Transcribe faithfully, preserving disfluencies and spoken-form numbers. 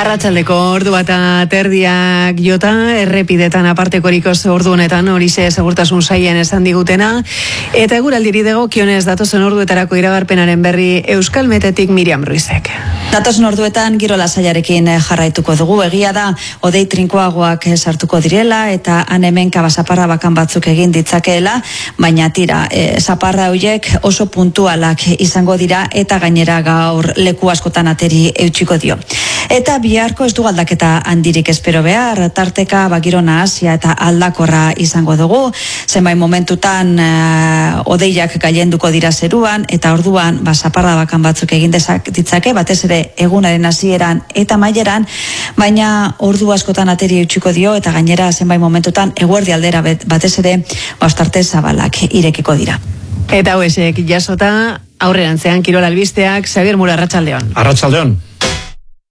Arratsaldeko ordu bata terdiak jota, errepidetan apartekoriko ordu honetan horixe segurtasun sailen esan digutena, eta eguraldiri dagokionez datozen orduetarako iragarpenaren berri Euskalmetetik Miriam Ruizek. Datozen orduetan giro lasaiarekin jarraituko dugu, egia da hodei trinkoagoak sartuko direla eta han hemenka zaparra bakan batzuk egin ditzakeela, baina tira, e, zaparra horiek oso puntualak izango dira eta gainera gaur leku askotan ateri eutxiko dio. Eta biharko ez du aldaketa handirik espero behar, tarteka bagiro nahasia eta aldakorra izango dugu, zenbait momentutan uh, odeiak gailenduko dira zeruan, eta orduan ba, zaparra bakan batzuk egin ditzake, batez ere egunaren hasieran eta maileran, baina ordu askotan ateri eutxiko dio, eta gainera zenbait momentutan eguerdi aldera batez ere ostarte zabalak irekiko dira. Eta hauesek jasota aurrerantzean kirol albisteak, Xabier Mura, arratsaldeon. Arratsaldeon.